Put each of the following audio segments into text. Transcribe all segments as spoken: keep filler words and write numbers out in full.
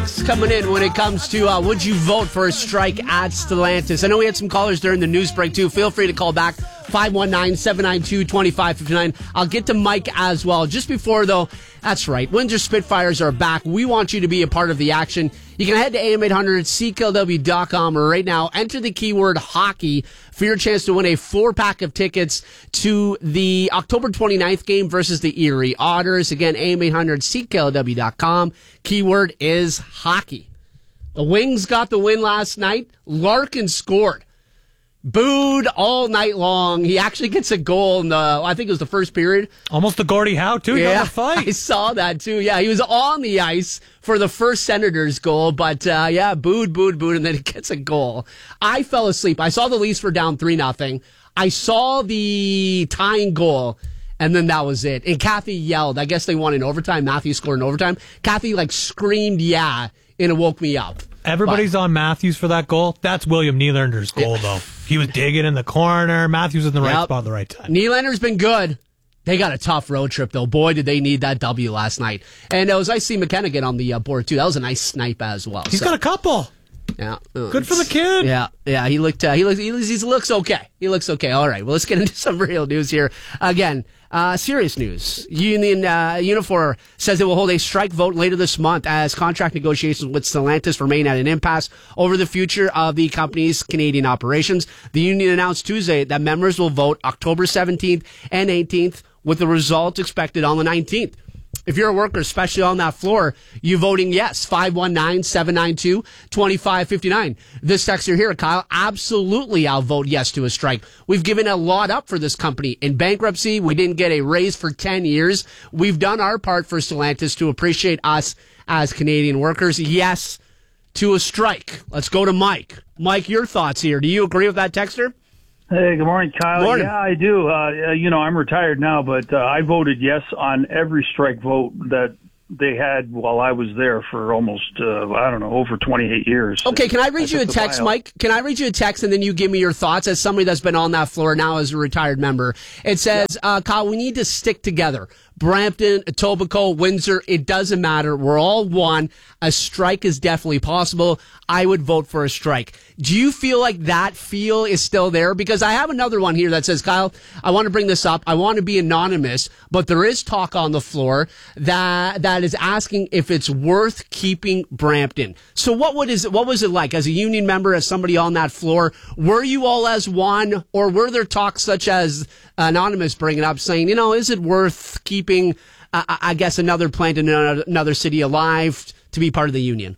It's coming in when it comes to uh, would you vote for a strike at Stellantis? I know we had some callers during the news break, too. Feel free to call back, five one nine, seven nine two, two five five nine. I'll get to Mike as well. Just before, though, that's right. Windsor Spitfires are back. We want you to be a part of the action. You can head to A M eight hundred C K L W dot com or right now enter the keyword hockey for your chance to win a four-pack of tickets to the October twenty-ninth game versus the Erie Otters. Again, A M eight hundred C K L W dot com. Keyword is hockey. The Wings got the win last night. Larkin scored. Booed all night long. He actually gets a goal in the, I think it was the first period. Almost a Gordie Howe, too. He yeah, got the fight. I saw that, too. Yeah, he was on the ice for the first Senators goal, but, uh, yeah, booed, booed, booed, and then he gets a goal. I fell asleep. I saw the Leafs were down three nothing. I saw the tying goal, and then that was it. And Kathy yelled. I guess they won in overtime. Matthews scored in overtime. Kathy, like, screamed, yeah, and it woke me up. Everybody's but, on Matthews for that goal. That's William Nylander's goal, yeah. though. He was digging in the corner. Matthews in the right yep. spot at the right time. Nylander's been good. They got a tough road trip, though. Boy, did they need that W last night. And it was nice to see McKenna get on the uh, board, too. That was a nice snipe as well. He's so. got a couple. Yeah, good for the kid. Yeah, yeah. He looked. Uh, he looks. He looks, he looks okay. He looks okay. All right. Well, let's get into some real news here. Again, uh, serious news. Union uh, Unifor says it will hold a strike vote later this month as contract negotiations with Stellantis remain at an impasse over the future of the company's Canadian operations. The union announced Tuesday that members will vote October seventeenth and eighteenth, with the results expected on the nineteenth. If you're a worker, especially on that floor, you voting yes. five one nine, seven nine two, two five five nine. This texter here, Kyle, absolutely I'll vote yes to a strike. We've given a lot up for this company. In bankruptcy, we didn't get a raise for ten years. We've done our part for Stellantis to appreciate us as Canadian workers. Yes to a strike. Let's go to Mike. Mike, your thoughts here. Do you agree with that texter? Hey, good morning, Kyle. Morning. Yeah, I do. Uh, you know, I'm retired now, but uh, I voted yes on every strike vote that they had while I was there for almost, uh, I don't know, over twenty-eight years. Okay, can I read I you a text, buyout. Mike? Can I read you a text and then you give me your thoughts as somebody that's been on that floor now as a retired member? It says, yeah. uh, Kyle, we need to stick together. Brampton, Etobicoke, Windsor, it doesn't matter. We're all one. A strike is definitely possible. I would vote for a strike. Do you feel like that feel is still there? Because I have another one here that says, Kyle, I want to bring this up. I want to be anonymous, but there is talk on the floor that that is asking if it's worth keeping Brampton. So what would is what was it like as a union member, as somebody on that floor? Were you all as one, or were there talks such as Anonymous bringing up, saying, you know, is it worth keeping, uh, I guess, another plant in another city alive to be part of the union?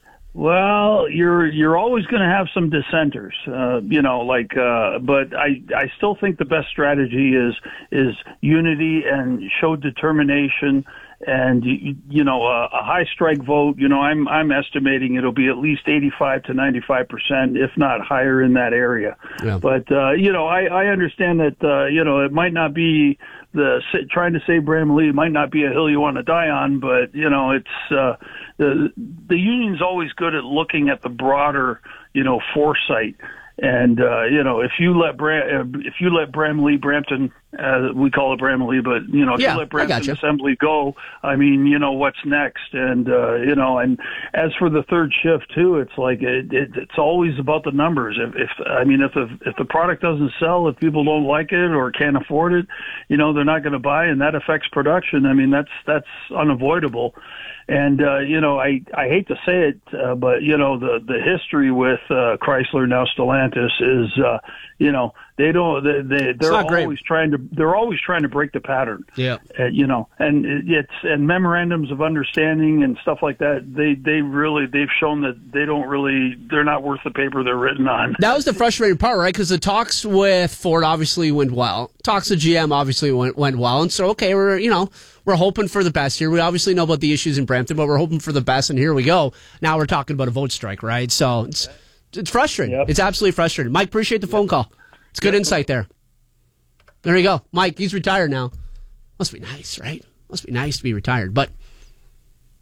Well, you're you're always going to have some dissenters, uh, you know. Like, uh, but I I still think the best strategy is is unity and show determination. And you, you know, a, a high strike vote. You know, I'm I'm estimating it'll be at least eighty-five to ninety-five percent, if not higher, in that area. Yeah. But uh, you know, I, I understand that uh, you know it might not be the trying to save Bramalea might not be a hill you want to die on, but you know, it's uh, the the union's always good at looking at the broader, you know, foresight. And uh, you know, if you let Bra- if you let Bramalea, Brampton, uh, we call it Bramalea, but you know, if yeah, you let Brampton Assembly go, I mean, you know, what's next? And uh, you know, and as for the third shift too, it's like it, it, it's always about the numbers. If, if I mean, if the if the product doesn't sell, if people don't like it or can't afford it, you know, they're not going to buy, and that affects production. I mean, that's that's unavoidable. And, uh, you know, I, I hate to say it, uh, but, you know, the, the history with, uh, Chrysler, now Stellantis is, uh, you know, they don't, they, they they're always great. trying to, they're always trying to break the pattern. Yeah. Uh, you know, and it's, and memorandums of understanding and stuff like that. They, they really, they've shown that they don't really, they're not worth the paper they're written on. That was the frustrating part, right? Because the talks with Ford obviously went well. Talks with G M obviously went, went well. And so, okay, we're, you know, we're hoping for the best here. We obviously know about the issues in Brampton, but we're hoping for the best, and here we go. Now we're talking about a vote strike, right? So it's it's frustrating. Yep. It's absolutely frustrating. Mike, appreciate the phone call. It's good yep. insight there. There you go. Mike, he's retired now. Must be nice, right? Must be nice to be retired. But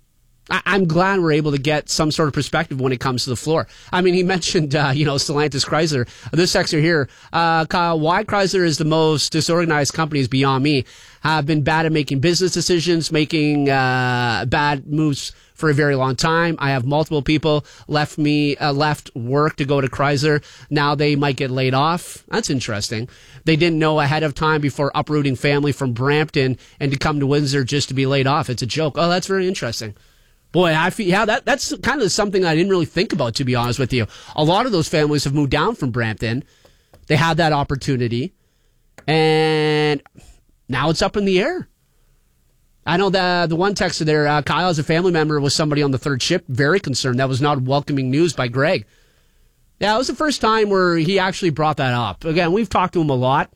I- I'm glad we're able to get some sort of perspective when it comes to the floor. I mean, he mentioned, uh, you know, Stellantis Chrysler. This texter here, uh, Kyle, why Chrysler is the most disorganized company is beyond me. Have been bad at making business decisions, making uh, bad moves for a very long time. I have multiple people left me uh, left work to go to Chrysler. Now they might get laid off. That's interesting. They didn't know ahead of time before uprooting family from Brampton and to come to Windsor just to be laid off. It's a joke. Oh, that's very interesting. Boy, I feel, yeah, that, that's kind of something I didn't really think about, to be honest with you. A lot of those families have moved down from Brampton. They had that opportunity, and now it's up in the air. I know the the one texter there, uh, Kyle, as a family member, was somebody on the third shift, very concerned. That was not welcoming news by Greg. Yeah, it was the first time where he actually brought that up. Again, we've talked to him a lot.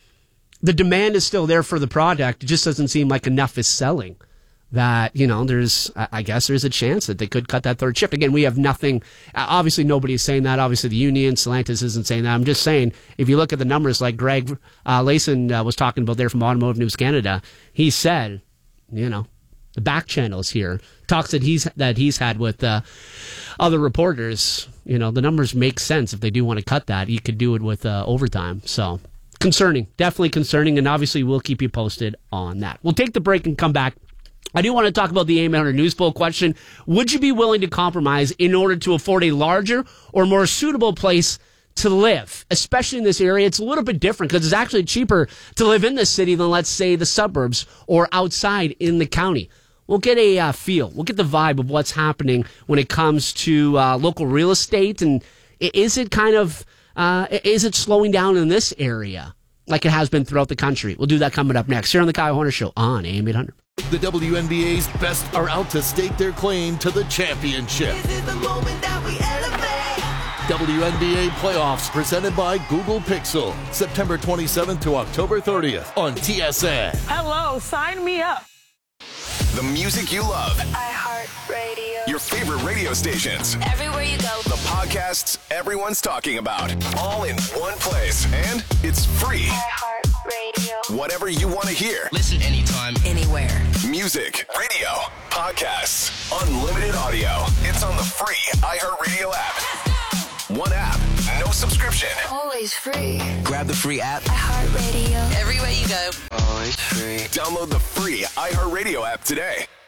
The demand is still there for the product. It just doesn't seem like enough is selling. That, you know, there's, I guess there's a chance that they could cut that third shift. Again, we have nothing, obviously nobody is saying that. Obviously the union, Stellantis isn't saying that. I'm just saying, if you look at the numbers like Greg uh, Layson uh, was talking about there from Automotive News Canada, he said, you know, the back channels here, talks that he's, that he's had with uh, other reporters, you know, the numbers make sense. If they do want to cut that, you could do it with uh, overtime. So concerning, definitely concerning. And obviously we'll keep you posted on that. We'll take the break and come back. I do want to talk about the A M eight hundred News Poll question. Would you be willing to compromise in order to afford a larger or more suitable place to live? Especially in this area, it's a little bit different because it's actually cheaper to live in this city than, let's say, the suburbs or outside in the county. We'll get a uh, feel. We'll get the vibe of what's happening when it comes to uh, local real estate. And is it kind of, uh, is it slowing down in this area like it has been throughout the country? We'll do that coming up next here on the Kyle Horner Show on A M eight hundred. The W N B A's best are out to stake their claim to the championship. This is the moment that we elevate. W N B A playoffs presented by Google Pixel. September twenty-seventh to October thirtieth on T S N. Hello, sign me up. The music you love. iHeartRadio. Your favorite radio stations. Everywhere you go. The podcasts everyone's talking about. All in one place. And it's free. iHeartRadio. Whatever you want to hear. Listen anytime, Anywhere. Music, radio, podcasts, unlimited audio. It's on the free iHeartRadio app. One app, no subscription. Always free. grab the free app. iHeartRadio. Everywhere you go. Always free. Download the free iHeartRadio app today.